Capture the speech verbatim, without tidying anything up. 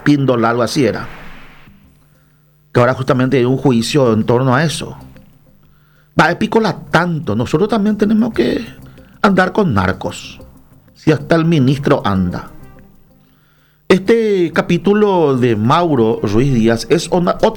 Píndola, algo así era. Que ahora justamente hay un juicio en torno a eso. Va, Epícola tanto, nosotros también tenemos que andar con narcos. Si hasta el ministro anda. Este capítulo de Mauro Ruiz Díaz es una, otra